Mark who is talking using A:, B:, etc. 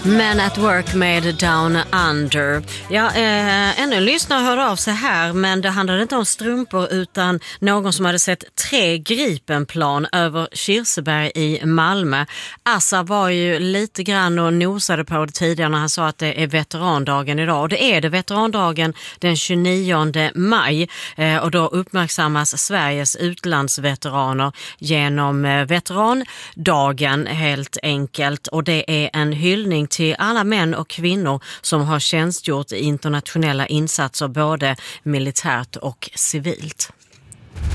A: Men at Work med Down Under. Ja, ännu en lyssnare hörde av sig här, men det handlade inte om strumpor utan någon som hade sett 3 Gripenplan över Kirseberg i Malmö. Assa var ju lite grann och nosade på det tidigare när han sa att det är veterandagen idag. Och det är det, veterandagen den 29 maj. Och då uppmärksammas Sveriges utlandsveteraner genom veterandagen helt enkelt. Och det är en hyllning till alla män och kvinnor som har tjänstgjort i internationella insatser både militärt och civilt.